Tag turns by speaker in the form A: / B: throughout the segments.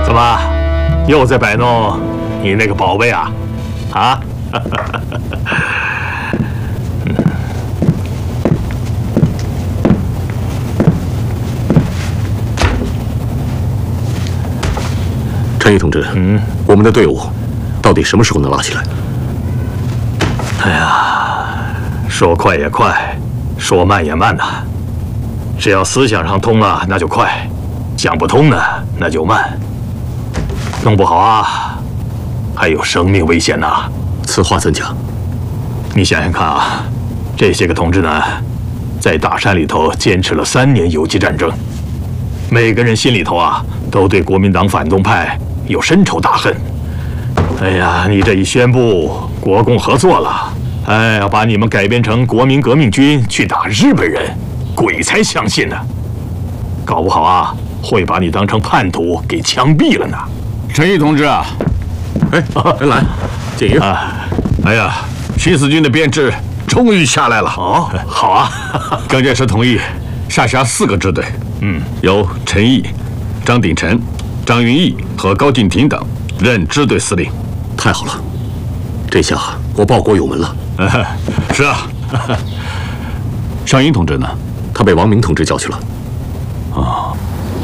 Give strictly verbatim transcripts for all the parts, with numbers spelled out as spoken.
A: 怎么，又在摆弄你那个宝贝啊？啊？
B: 陈毅同志，嗯，我们的队伍到底什么时候能拉起来？
A: 哎呀，说快也快，说慢也慢呐。只要思想上通了，那就快；讲不通呢，那就慢。弄不好啊，还有生命危险呐。
B: 此话怎讲？
A: 你想想看啊，这些个同志呢，在大山里头坚持了三年游击战争，每个人心里头啊，都对国民党反动派有深仇大恨。哎呀，你这一宣布国共合作了，哎，要把你们改编成国民革命军去打日本人，鬼才相信呢！搞不好啊，会把你当成叛徒给枪毙了呢。
C: 陈毅同志啊，
B: 哎，陈兰，建议
C: 啊，哎呀，新四军的编制终于下来了。
A: 哦，好啊，
C: 蒋介石同意下辖四个支队，嗯，由陈毅、张鼎臣、张云逸和高敬亭等任支队司令。
B: 太好了，这下我报国有门了。
C: 是啊，尚英同志呢？
B: 他被王明同志叫去了。
C: 哦，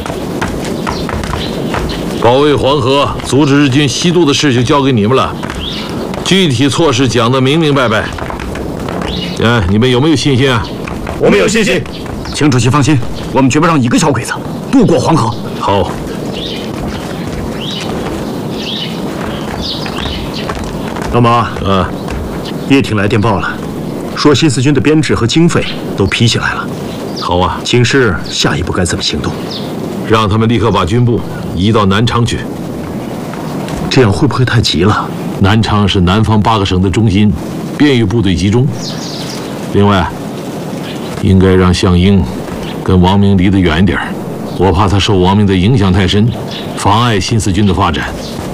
D: 保卫黄河、阻止日军西渡的事情交给你们了，具体措施讲得明明白白。哎，你们有没有信心啊？
A: 我们有信心。
E: 请主席放心，我们绝不让一个小鬼子渡过黄河。
D: 好。
E: 老马，
D: 啊，
E: 叶挺来电报了，说新四军的编制和经费都批下来了。
D: 好啊，
E: 请示下一步该怎么行动？
D: 让他们立刻把军部移到南昌去。
E: 这样会不会太急了？
D: 南昌是南方八个省的中心，便于部队集中。另外，应该让项英跟王明离得远一点，我怕他受王明的影响太深，妨碍新四军的发展。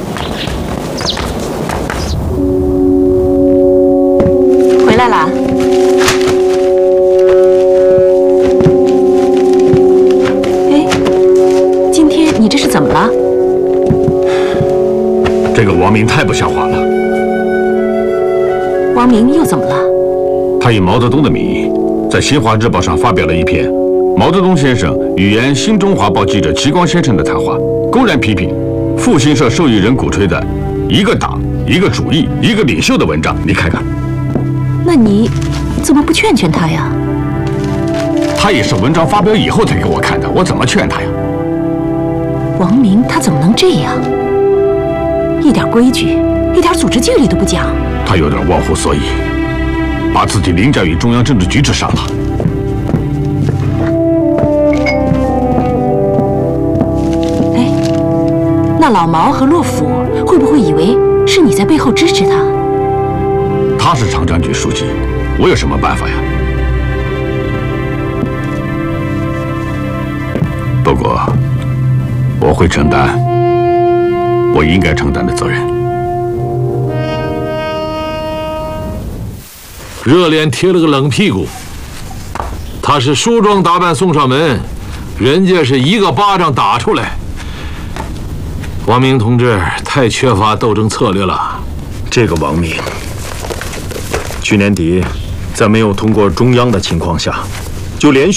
F: 回来啦。哎，今天你这是怎么了？
C: 这个王明太不像话了。
F: 王明又怎么了？
C: 他以毛泽东的名义，在《新华日报》上发表了一篇毛泽东先生语言新中华报记者齐光先生的谈话，公然批评复兴社受益人鼓吹的一个党、一个主义、一个领袖的文章。你看看，
F: 那你怎么不劝劝他呀？
C: 他也是文章发表以后才给我看的，我怎么劝他呀？
F: 王明他怎么能这样？一点规矩、一点组织纪律都不讲。
C: 他有点忘乎所以，把自己凌驾于中央政治局之上了。
F: 哎，那老毛和洛甫会不会以为是你在背后支持他？
C: 他是长江局书记，我有什么办法呀？不过，我会承担我应该承担的责任。
D: 热脸贴了个冷屁股，他是梳妆打扮送上门，人家是一个巴掌打出来。王明同志太缺乏斗争策略了。
E: 这个王明，去年底在没有通过中央的情况下，就连续